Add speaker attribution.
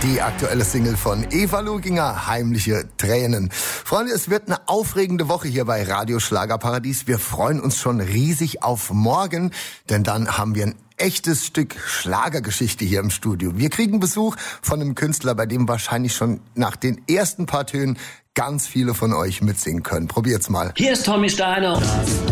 Speaker 1: Die aktuelle Single von Eva Luginger, Heimliche Tränen. Freunde, es wird eine aufregende Woche hier bei Radio Schlagerparadies. Wir freuen uns schon riesig auf morgen, denn dann haben wir ein echtes Stück Schlagergeschichte hier im Studio. Wir kriegen Besuch von einem Künstler, bei dem wahrscheinlich schon nach den ersten paar Tönen ganz viele von euch mitsingen können. Probiert's mal.
Speaker 2: Hier ist Tommy Steiner.